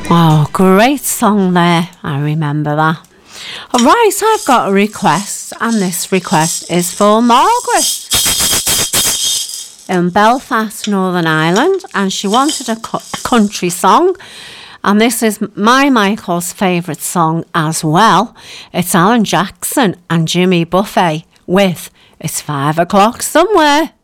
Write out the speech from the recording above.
Oh, great song there. I remember that. All right, I've got a request, and this request is for Margaret in Belfast, Northern Ireland, and she wanted a country song, and this is my Michael's favourite song as well. It's Alan Jackson and Jimmy Buffett with It's 5 O'Clock Somewhere.